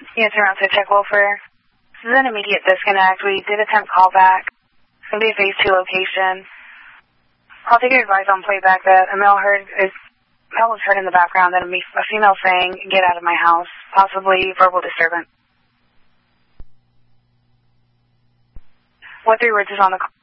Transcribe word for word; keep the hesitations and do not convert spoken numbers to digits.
Units around to check welfare. This is an immediate disconnect. We did attempt callback. It's going to be a phase two location. I'll take your advice on playback that a male heard is male was heard in the background and a, me- a female saying, "Get out of my house," possibly verbal disturbance. What three words is on the call?